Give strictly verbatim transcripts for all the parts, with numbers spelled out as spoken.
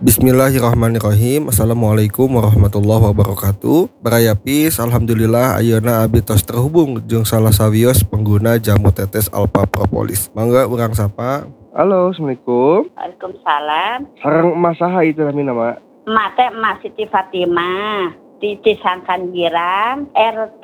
Bismillahirrahmanirrahim. Assalamualaikum warahmatullahi wabarakatuh. Barayapis, alhamdulillah ayeuna abi tos terhubung jeung salah sawios pengguna jamu tetes Alpha Propolis. Mangga urang sapa. Halo, Assalamualaikum. Waalaikumsalam. Sareng emas saha itu namina, Mak? Emak teh Emak Siti Fatimah di Cisangkan Girang, R T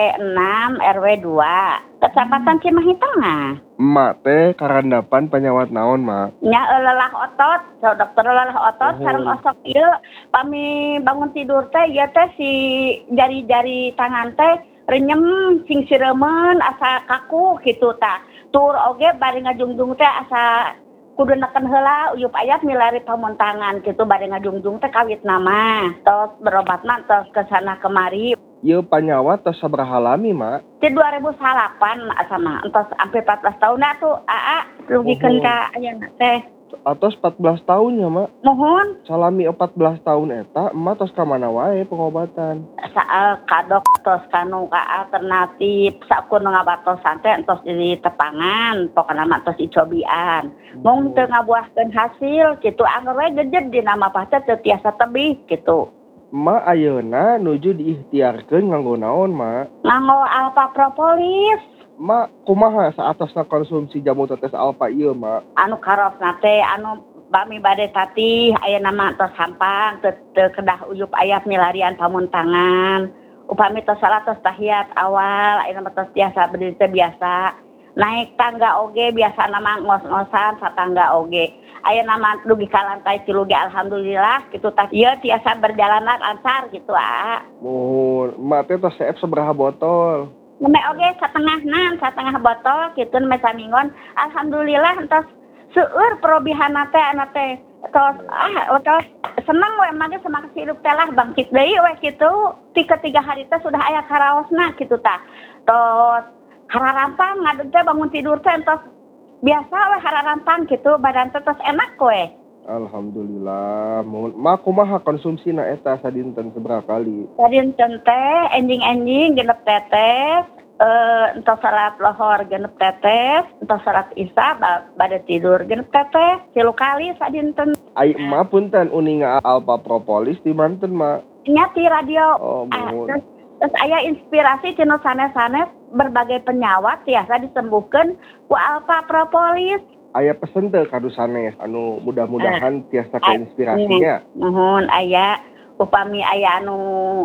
enam R W dua, Kecamatan Cimahi Tengah. Emak teh karandapan penyawat naon, Mak? Nya lelah otot, so dokter lelah otot, Oh. sareng osok ieu pami bangun tidur teh ieu teh si jari-jari tangan teh renyem sing siremen asa kaku kitu tah. Tur oge bari ngajungjung teh asa kudu neken heula uyup ayat milari pamuntangan gitu bari ngajungjung teh kawit nama. Tos berobatna tos kesana kemari. Ieu penyawat tos sabaraha lami, Mak? Di dua ribu delapan sama entos sampai empat belas tahun dah tuh aa rugikeun ka ayeuna teh. Atos empat belas tahun ya, Mak? Mohon Salami empat belas tahun eta, emak tos ka mana wae pengobatan? saal kadok tos kanu ka alternatif sakur ngabatosan teh entos di tepangan pokona mah tos dicobian. Mung teu ngabuahkeun hasil kitu anggar we gejed di nama pasti teu tiasa tebih kitu. Emak ayeuna nuju diikhtiarkeun nganggo naon, Mak? Nganggo Alpha Propolis Mak, kumaha saatosna konsumsi jamu tetes Alpha ieu, Mak? anu karosna teh anu bami bade tatih aya nama tos hampang teu teu kedah uyup ayat milarian pamuntangan. Upami tos salah tos tahiyat awal aya nama tos biasa berdiri teh biasa. Naik tangga oge biasa nama ngos-ngosan satangga oge. Aya nama dugi ka lantai tilu ge alhamdulillah kitu tah ieu tiasa berjalan lancar gitu ah. Mohon, emak teh tos seep sabaraha botol? Neme oge satengahna, satengah botol kitu neme samingon. Alhamdulillah entos seueur perobihanna teh ana teh. Tos ah tos seneng we mage semak hidup teh lah bangkit deui we kitu. Ti ketiga hari teh sudah aya karaosna kitu tah. Tos hararampang ngadeg teh bangun tidur teh entos biasa we hararampang kitu badan teh tos enak we. Alhamdulillah. Mohon, Mak kumaha konsumsina eta sadinten sabaraha kali? Sadinten teh enjing-enjing genep tetes. Eh, entos salat lohor genep tetes, entos salat isya bade tidur genep tetes, tilu kali sadinten. Ai emak punten uninga Alpha Propolis di manten, Mak? Nya ti radio. Oh, Ah, mohon. terus, terus aya inspirasi cenah sanes-sanes berbagai penyawat tiasa disembuhkeun ku Alpha Propolis. Aya pesen teu kadu sanes anu mudah-mudahan tiasa keinspirasinya. Mohon aya upami aya anu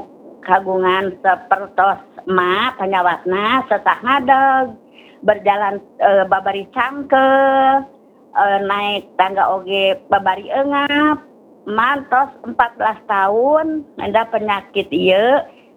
kagungan sapertos emak penyawatna sesah ngadeg berjalan e, babari cangkel e, naik tangga oge babari eungap mantos empat belas tahun ada penyakit ieu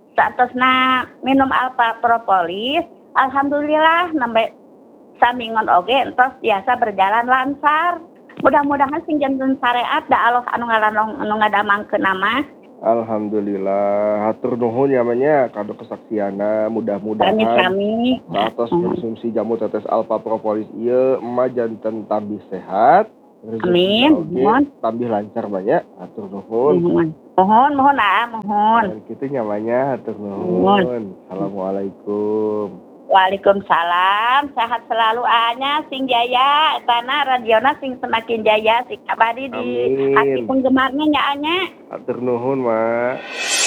saatosna minum Alpha Propolis alhamdulillah nembe samingon oge entos biasa berjalan lancar. Mudah-mudahan sing janten syariat da Allah anu ngalanong anu ngadamangkeun nama. Alhamdulillah, hatur nuhun namanya kado kesaksiana, mudah-mudahan Kami-kami atas konsumsi jamu tetes Alpha Propolis ieu emak janten tambih sehat. Amin. Oke, Mohon. tambih lancar banyak, hatur nuhun. mohon mohon mohon ah mohon. Dan kitu nyamanya hatur Mohon. nuhun. Assalamualaikum. Waalaikumsalam, sehat selalu ahnya sing jaya etana radiona sing semakin jaya sing abadi di Amin. hati penggemarnya nya anya. Hatur nuhun, Mak.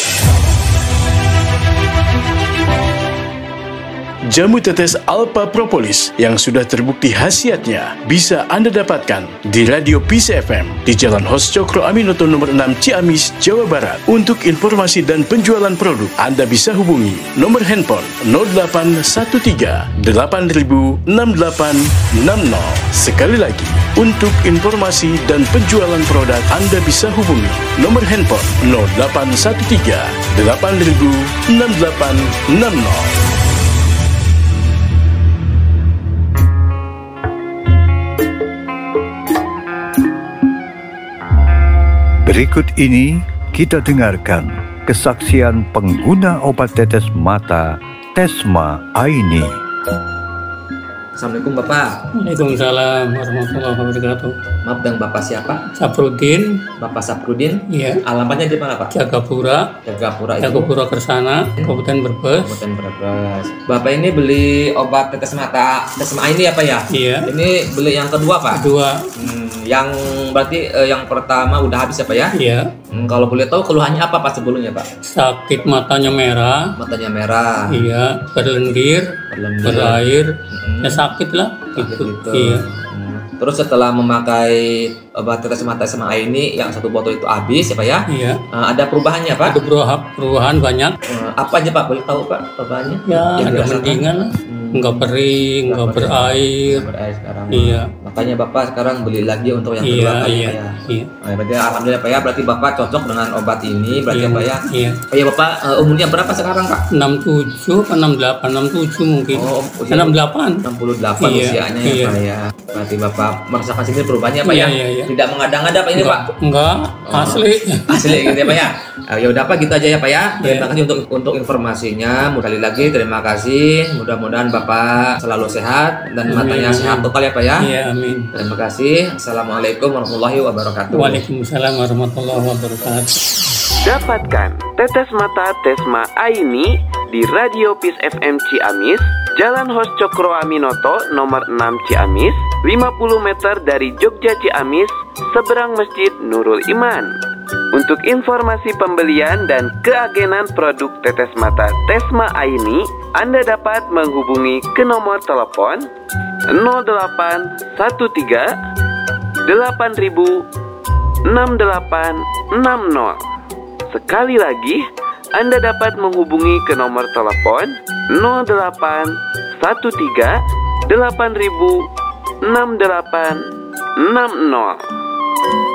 Jamu tetes Alpha Propolis yang sudah terbukti khasiatnya bisa Anda dapatkan di Radio Peace F M di Jalan Hos Cokro Aminoto nomor enam Ciamis, Jawa Barat. Untuk informasi dan penjualan produk, Anda bisa hubungi nomor handphone nol delapan satu tiga delapan nol enam delapan enam nol. Sekali lagi, untuk informasi dan penjualan produk, Anda bisa hubungi nomor handphone nol delapan satu tiga delapan nol enam delapan enam nol. Berikut ini kita dengarkan kesaksian pengguna obat tetes mata Tesma Aini. Assalamualaikum Bapak. Waalaikumsalam warahmatullahi wabarakatuh. Maaf dengan Bapak siapa? Saprudin, Bapak Saprudin. iya, Alamatnya di mana Pak? Jagapura, Jagapura itu. Jagapura Kersana, Kabupaten Brebes. Kabupaten Brebes. Bapak ini beli obat tetes mata Tesma ini apa ya? Iya. Ini beli yang kedua Pak. Kedua, Hmm, yang berarti eh, yang pertama udah habis ya Pak ya? Iya. Hmm, kalau boleh tahu keluhannya apa Pak sebelumnya Pak? Sakit matanya merah. Matanya merah, Iya. Berlendir. berlendir, Berair. Mm-mm. Ya sakit lah. Sakit Gitu. gitu. Iya. Hmm. Terus setelah memakai obat tetes mata T E S M A ini yang satu botol itu habis ya Pak ya? Iya. Eh, ada perubahannya Pak? Ada perubahan, perubahan banyak. Eh, apa aja Pak? Boleh tahu Pak perubahannya? Ya Yang ada dirasakan? mendingan lah. Hmm. Enggak kering, enggak Nggak berair. berair sekarang. Iya. Makanya Bapak sekarang beli lagi untuk yang Iya, kedua kali iya, Pak ya. iya. Nah, berarti alhamdulillah Pak ya, berarti Bapak cocok dengan obat ini berarti Iya, ya Pak ya. iya. Oh ya Bapak, eh, umurnya berapa sekarang Pak? enam puluh tujuh atau enam puluh delapan, enam puluh tujuh mungkin. Oh, usia- enam puluh delapan. enam puluh delapan Iya, usianya ya iya. Pak ya. Berarti Bapak merasakan sini perubahannya Pak Iya, ya. iya, iya. Tidak mengada-ngada Pak ini Pak. Enggak, enggak Oh. asli. Asli gitu ya Pak ya. Eh, ya udah Pak gitu aja ya Pak ya. Terima Iya. kasih untuk untuk informasinya. Sekali lagi terima kasih. Mudah-mudahan Bapak selalu sehat dan Amin, matanya amin. sehat total ya Pak ya. Iya, amin. Terima kasih. Assalamualaikum warahmatullahi wabarakatuh. Waalaikumsalam warahmatullahi wabarakatuh. Dapatkan tetes mata Tesma Aini di Radio Peace F M Ciamis, Jalan Hos Cokro Aminoto nomor enam Ciamis, lima puluh meter dari Jogja Ciamis, seberang Masjid Nurul Iman. Untuk informasi pembelian dan keagenan produk tetes mata Tesma Aini, Anda dapat menghubungi ke nomor telepon nol delapan satu tiga delapan ribu enam delapan enam nol. Sekali lagi, Anda dapat menghubungi ke nomor telepon nol delapan satu tiga delapan ribu enam delapan enam nol.